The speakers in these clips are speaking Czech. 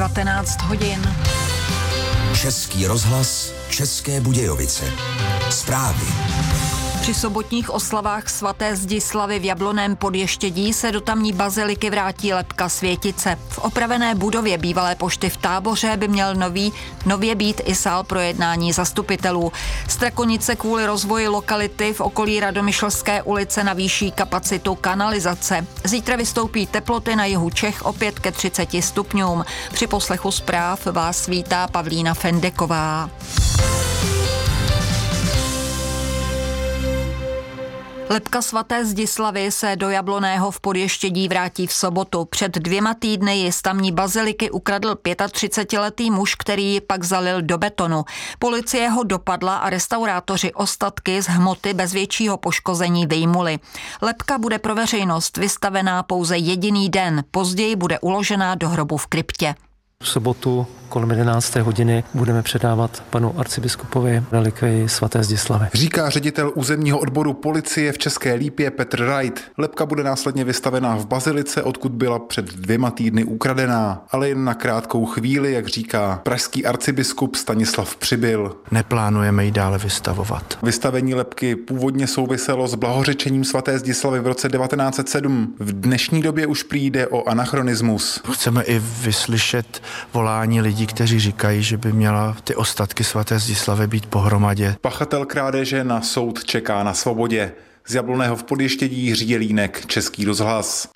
19 hodin. Český rozhlas, České Budějovice. Zprávy. Při sobotních oslavách svaté Zdislavy v Jablonném Podještědí se do tamní baziliky vrátí lebka světice. V opravené budově bývalé pošty v Táboře by měl nově být i sál pro jednání zastupitelů. Strakonice kvůli rozvoji lokality v okolí Radomyšlské ulice navýší kapacitu kanalizace. Zítra vystoupí teploty na jihu Čech opět ke 30 stupňům. Při poslechu zpráv vás vítá Pavlína Fendeková. Lebka svaté Zdislavy se do Jablonného v Podještědí vrátí v sobotu. Před 2 týdny ji z tamní baziliky ukradl 35letý muž, který ji pak zalil do betonu. Policie ho dopadla a restaurátoři ostatky z hmoty bez většího poškození vyjmuli. Lebka bude pro veřejnost vystavená pouze jediný den, později bude uložená do hrobu v kryptě. V sobotu kolem 11. hodiny budeme předávat panu arcibiskupovi relikvii svaté Zdislavy. Říká ředitel územního odboru policie v České Lípě Petr Wright. Lebka bude následně vystavená v bazilice, odkud byla před 2 týdny ukradená, ale jen na krátkou chvíli, jak říká pražský arcibiskup Stanislav Přibyl. Neplánujeme ji dále vystavovat. Vystavení lebky původně souviselo s blahořečením svaté Zdislavy v roce 1907. V dnešní době už přijde o anachronismus. Chceme i vyslyšet volání lidí, kteří říkají, že by měla ty ostatky svaté Zdislavy být pohromadě. Pachatel krádeže na soud čeká na svobodě. Z Jablonného v Podještědí Jiří Jelínek, Český rozhlas.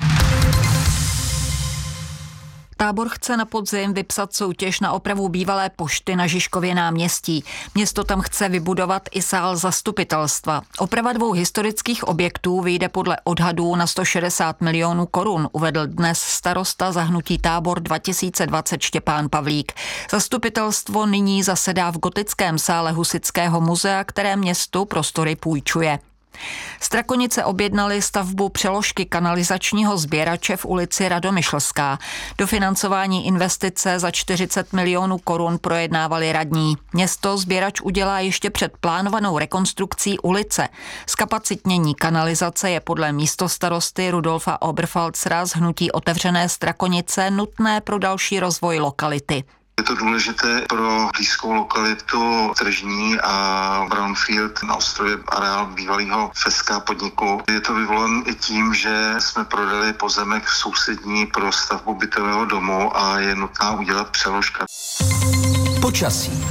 Tábor chce na podzim vypsat soutěž na opravu bývalé pošty na Žižkově náměstí. Město tam chce vybudovat i sál zastupitelstva. Oprava 2 historických objektů vyjde podle odhadů na 160 milionů korun, uvedl dnes starosta za hnutí Tábor 2020 Štěpán Pavlík. Zastupitelstvo nyní zasedá v gotickém sále Husitského muzea, které městu prostory půjčuje. Strakonice objednali stavbu přeložky kanalizačního sběrače v ulici Radomyšlská. Dofinancování investice za 40 milionů korun projednávali radní. Město sběrač udělá ještě před plánovanou rekonstrukcí ulice. Zkapacitnění kanalizace je podle místostarosty Rudolfa Oberfalzera z hnutí Otevřené Strakonice nutné pro další rozvoj lokality. Je to důležité pro blízkou lokalitu tržní a brownfield na ostrově areál bývalého FSK podniku. Je to vyvolen i tím, že jsme prodali pozemek sousední pro stavbu bytového domu a je nutná udělat přeložka. Počasí.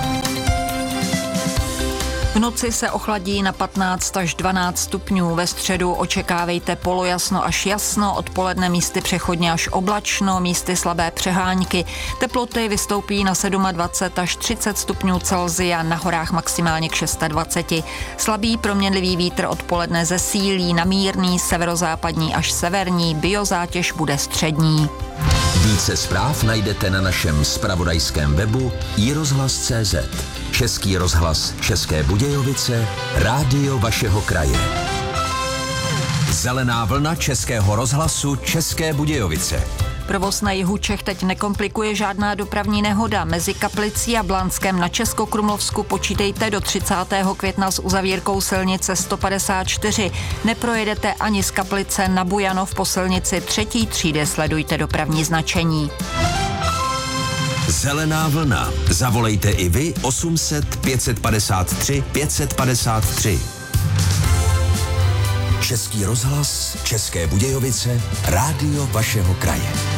V noci se ochladí na 15 až 12 stupňů. Ve středu očekávejte polojasno až jasno, odpoledne místy přechodně až oblačno, místy slabé přehánky. Teploty vystoupí na 27 až 30 stupňů Celsia, na horách maximálně k 26. Slabý proměnlivý vítr odpoledne zesílí na mírný severozápadní až severní, biozátěž bude střední. Více zpráv najdete na našem zpravodajském webu iRozhlas.cz. Český rozhlas České Budějovice, rádio vašeho kraje. Zelená vlna Českého rozhlasu České Budějovice. Provoz na jihu Čech teď nekomplikuje žádná dopravní nehoda. Mezi Kaplicí a Blanskem na Českokrumlovsku počítejte do 30. května s uzavírkou silnice 154. Neprojedete ani z Kaplice na Bujanov po silnici 3. třídy, sledujte dopravní značení. Zelená vlna. Zavolejte i vy 800 553 553. Český rozhlas České Budějovice, rádio vašeho kraje.